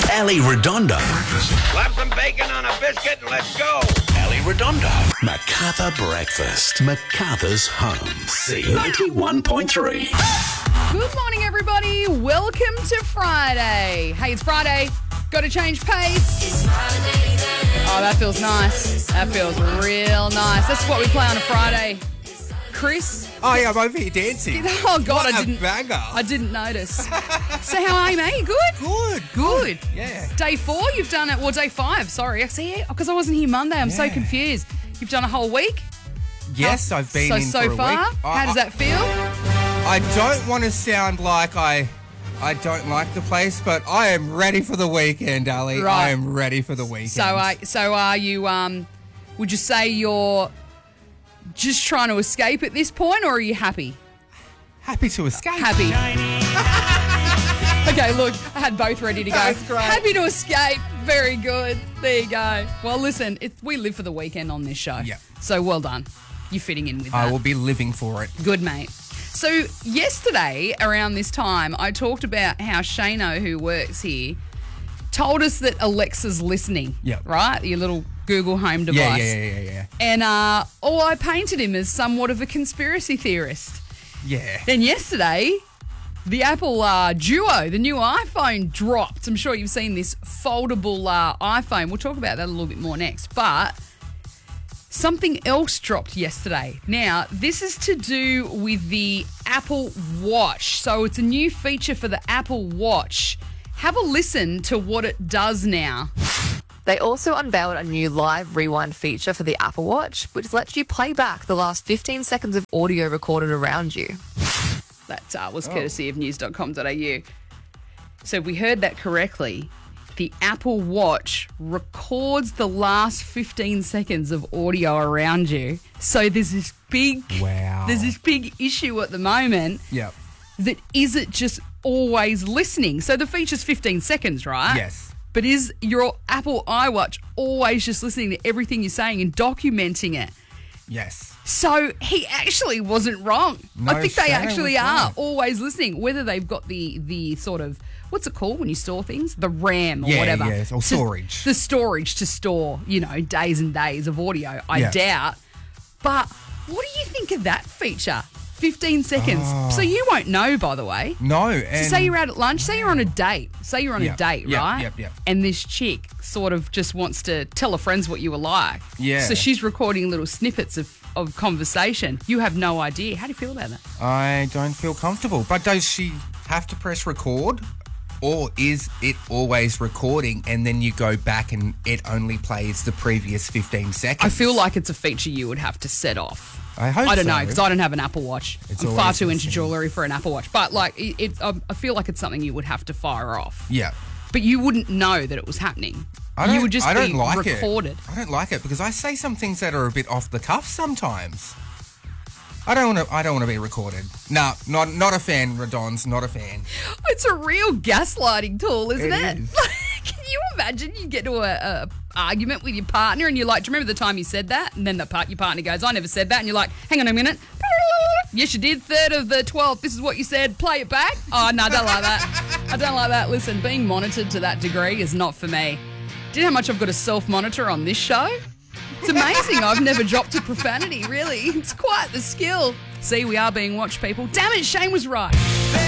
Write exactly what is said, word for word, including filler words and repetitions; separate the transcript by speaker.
Speaker 1: Ali Redondo.
Speaker 2: Slap some bacon on a biscuit and let's go.
Speaker 1: Ali Redondo. Macarthur Breakfast. Macarthur's home. C ninety-one point three.
Speaker 3: Good morning, everybody. Welcome to Friday. Hey, it's Friday. Got to change pace. Oh, that feels nice. That feels real nice. That's what we play on a Friday. Chris?
Speaker 4: Oh, yeah, I'm over here dancing.
Speaker 3: Oh, God,
Speaker 4: what
Speaker 3: I didn't.
Speaker 4: a banger.
Speaker 3: I didn't notice. So, how are you, mate? Good?
Speaker 4: Good,
Speaker 3: Good.
Speaker 4: Yeah.
Speaker 3: Day four, you've done it. Well, day five, sorry. I see, because I wasn't here Monday. I'm so
Speaker 4: Yeah.
Speaker 3: confused. You've done a whole week?
Speaker 4: Yes,
Speaker 3: Oh,
Speaker 4: I've been
Speaker 3: so,
Speaker 4: in
Speaker 3: so
Speaker 4: for a
Speaker 3: far,
Speaker 4: week.
Speaker 3: how
Speaker 4: I,
Speaker 3: does that feel?
Speaker 4: I, I don't want to sound like I I don't like the place, but I am ready for the weekend, Ali.
Speaker 3: Right.
Speaker 4: I am ready for the weekend.
Speaker 3: So, uh, so are you, um, would you say you're just trying to escape at this point, or are you happy?
Speaker 4: Happy to escape.
Speaker 3: Happy. Okay, look, I had both ready to go.
Speaker 4: That's great.
Speaker 3: Happy to escape. Very good. There you go. Well, listen, it, we live for the weekend on this show.
Speaker 4: Yeah.
Speaker 3: So well done. You're fitting in with that.
Speaker 4: I will be living for it.
Speaker 3: Good, mate. So yesterday, around this time, I talked about how Shano, who works here, told us that Alexa's listening.
Speaker 4: Yep.
Speaker 3: Right? Your little Google Home device.
Speaker 4: Yeah, yeah, yeah, yeah, yeah.
Speaker 3: And uh, oh, I painted him as somewhat of a conspiracy theorist.
Speaker 4: Yeah.
Speaker 3: Then yesterday, the Apple uh, Duo, the new iPhone, dropped. I'm sure you've seen this foldable uh, iPhone. We'll talk about that a little bit more next. But something else dropped yesterday. Now, this is to do with the Apple Watch. So it's a new feature for the Apple Watch. Have a listen to what it does now.
Speaker 5: They also unveiled a new live rewind feature for the Apple Watch, which lets you play back the last fifteen seconds of audio recorded around you.
Speaker 3: That uh, was courtesy of news dot com dot a u. So if we heard that correctly, the Apple Watch records the last fifteen seconds of audio around you. So there's this big,
Speaker 4: Wow.
Speaker 3: there's this big issue at the moment
Speaker 4: Yep.
Speaker 3: that is it just always listening? So the feature's fifteen seconds, right?
Speaker 4: Yes.
Speaker 3: But is your Apple iWatch always just listening to everything you're saying and documenting it?
Speaker 4: Yes.
Speaker 3: So he actually wasn't wrong.
Speaker 4: No,
Speaker 3: I think they
Speaker 4: Shano
Speaker 3: actually
Speaker 4: was
Speaker 3: are
Speaker 4: right.
Speaker 3: always listening, whether they've got the the sort of, what's it called when you store things? The RAM or
Speaker 4: Yeah,
Speaker 3: whatever.
Speaker 4: yeah, or
Speaker 3: To-
Speaker 4: storage.
Speaker 3: The storage to store, you know, days and days of audio, I
Speaker 4: Yeah.
Speaker 3: doubt. But what do you think of that feature? fifteen seconds.
Speaker 4: Oh.
Speaker 3: So you won't know, by the way.
Speaker 4: No.
Speaker 3: So
Speaker 4: And
Speaker 3: say you're out at lunch, say you're on a date, say you're on a
Speaker 4: Yep,
Speaker 3: date,
Speaker 4: yep,
Speaker 3: right?
Speaker 4: yep, yep.
Speaker 3: And this chick sort of just wants to tell her friends what you were like.
Speaker 4: Yeah.
Speaker 3: So she's recording little snippets of, of conversation. You have no idea. How do you feel about that?
Speaker 4: I don't feel comfortable. But does she have to press record? Or is it always recording and then you go back and it only plays the previous fifteen seconds?
Speaker 3: I feel like it's a feature you would have to set off.
Speaker 4: I hope
Speaker 3: I don't
Speaker 4: so.
Speaker 3: know, because I don't have an Apple Watch.
Speaker 4: It's
Speaker 3: I'm far
Speaker 4: always
Speaker 3: too into
Speaker 4: listening.
Speaker 3: jewellery for an Apple Watch. But, like, it, it, um, I feel like it's something you would have to fire off.
Speaker 4: Yeah.
Speaker 3: But you wouldn't know that it was happening.
Speaker 4: I don't,
Speaker 3: you would just
Speaker 4: I don't
Speaker 3: be
Speaker 4: like
Speaker 3: recorded.
Speaker 4: it. I don't like it because I say some things that are a bit off the cuff sometimes. I don't want to. I don't want to be recorded. No, not not a fan. Radon's not a fan.
Speaker 3: It's a real gaslighting tool, isn't
Speaker 4: It
Speaker 3: it?
Speaker 4: is.
Speaker 3: Can you imagine you get to a, a argument with your partner and you're like, do you remember the time you said that? And then the part, your partner goes, I never said that. And you're like, hang on a minute. Yes, you did. Third of the twelfth. This is what you said. Play it back. Oh, no, I don't like that. I don't like that. Listen, being monitored to that degree is not for me. Do you know how much I've got to self-monitor on this show? It's amazing. I've never dropped a profanity, really. It's quite the skill. See, we are being watched, people. Damn it, Shane was right.